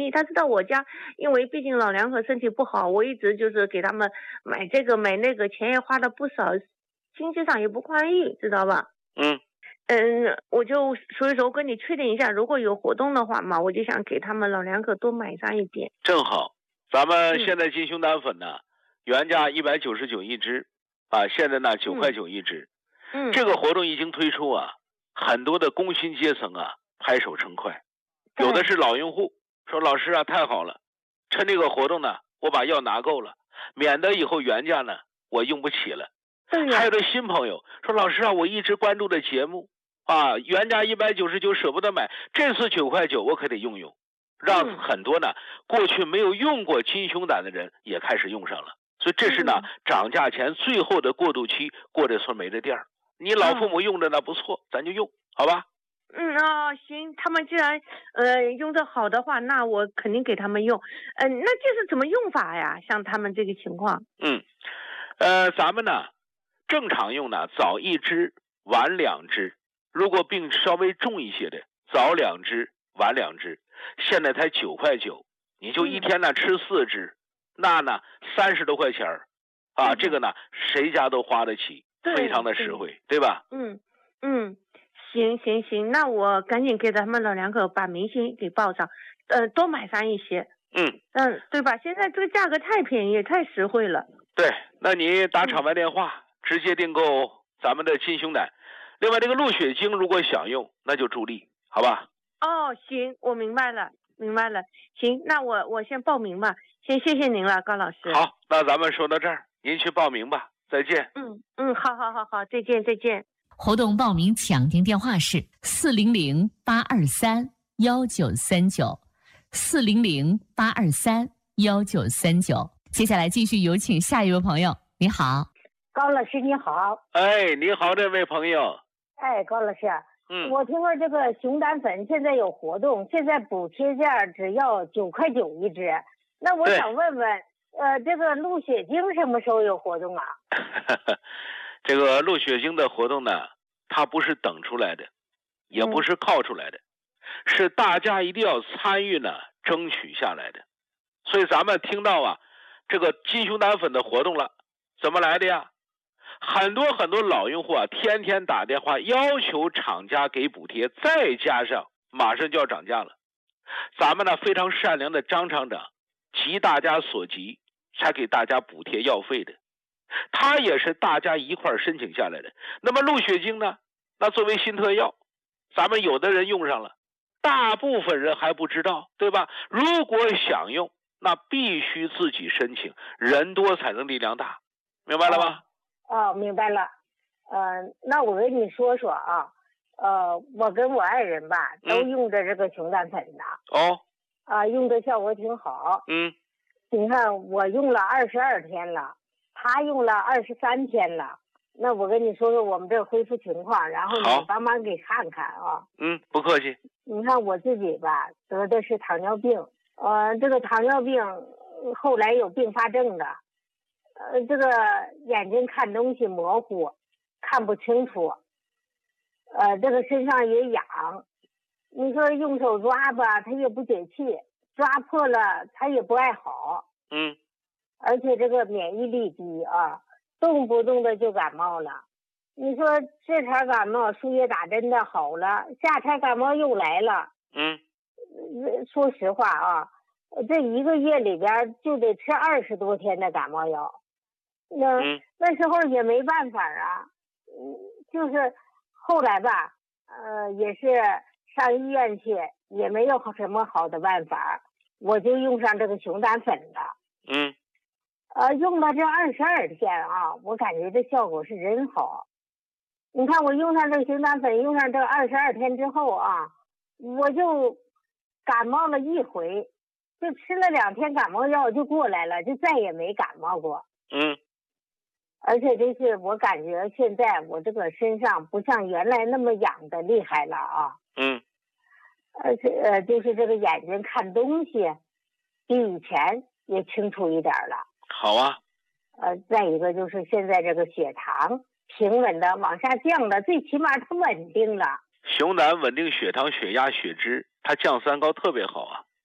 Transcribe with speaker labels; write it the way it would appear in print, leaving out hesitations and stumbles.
Speaker 1: 宜，他知道我家，因为毕竟老两口身体不好，我一直就是给他们买这个买那个，钱也花的不少，经济上也不宽裕，知道吧？我就所以说跟你确定一下，如果有活动的话嘛，我就想给他们老两口多买上一点。
Speaker 2: 正好，咱们现在金胸丹粉呢，原价199一支，啊，现在呢9块9一支。这个活动一经推出啊，很多的工薪阶层啊拍手称快，有的是老用户说老师啊太好了，趁这个活动呢，我把药拿够了，免得以后原价呢我用不起了。还有的新朋友说老师啊，我一直关注的节目啊，原价199舍不得买，这次9块9我可得用用，让很多呢过去没有用过金胸胆的人也开始用上了。所以这是呢涨价前最后的过渡期，过这村没这店儿。你老父母用着呢不错，咱就用，好吧？
Speaker 1: 行，他们既然用的好的话，那我肯定给他们用。那这是怎么用法呀？像他们这个情况。
Speaker 2: 咱们呢正常用呢早1支晚2支，如果病稍微重一些的，早2支晚2支。现在才9块9，你就一天呢吃4支，那呢30多块钱啊，这个呢谁家都花得起，非常的实惠，对吧？
Speaker 1: 行，那我赶紧给他们老两口把明星给报上，多买上一些。对吧？现在这个价格太便宜，太实惠了。
Speaker 2: 对，那你打场外电话，直接订购咱们的金胸胆。另外这个鹿血精如果想用，那就助力，好吧？
Speaker 1: 行，我明白了。行，那我先报名吧。先谢谢您了，高老师。
Speaker 2: 好，那咱们说到这儿，您去报名吧。再见。
Speaker 1: 好，再见。
Speaker 3: 活动报名抢订电话是400-823-1939，400-823-1939。接下来继续有请下一位朋友。你好，
Speaker 4: 高老师你好。
Speaker 2: 你好，这位朋友。
Speaker 4: 高老师，我听说这个熊胆粉现在有活动，现在补贴价只要9块9一支。那我想问问，这个鹿血精什么时候有活动啊？
Speaker 2: 这个鹿血精的活动呢，它不是等出来的，也不是靠出来的，是大家一定要参与呢，争取下来的。所以咱们听到啊，这个金胸胆粉的活动了，怎么来的呀？很多老用户啊，天天打电话要求厂家给补贴，再加上马上就要涨价了，咱们呢非常善良的张厂长急大家所急，才给大家补贴药费的。它也是大家一块申请下来的。那么鹿血精呢，那作为新特药，咱们有的人用上了，大部分人还不知道，对吧？如果想用，那必须自己申请，人多才能力量大，明白了吗？
Speaker 4: 明白了。那我跟你说说啊，我跟我爱人吧都用着这个熊胆粉的。用的效果挺好。你看我用了22天了，他用了23天了。那我跟你说说我们这恢复情况，然后你帮忙给看看啊。
Speaker 2: 不客气。
Speaker 4: 你看我自己吧，得的是糖尿病，这个糖尿病后来有并发症的，这个眼睛看东西模糊，看不清楚，这个身上也痒，你说用手抓吧，它也不解气，抓破了它也不爱好。而且这个免疫力低啊，动不动的就感冒了。你说这茬感冒输液打针的好了，下茬感冒又来了。说实话啊，这1个月里边就得吃20多天的感冒药。那时候也没办法啊，就是后来吧，也是上医院去，也没有什么好的办法，我就用上这个熊胆粉了。用了这22天啊，我感觉这效果是真好。你看我用上这个熊胆粉，用上这22天之后啊，我就感冒了一回，就吃了2天感冒药就过来了，就再也没感冒过。而且这是我感觉现在我这个身上不像原来那么痒的厉害了啊。而且就是这个眼睛看东西比以前也清楚一点了。
Speaker 2: 好啊。
Speaker 4: 再一个就是现在这个血糖平稳的往下降了，最起码它稳定了。
Speaker 2: 熊胆稳定血糖、血压、血脂，它降三高特别好啊。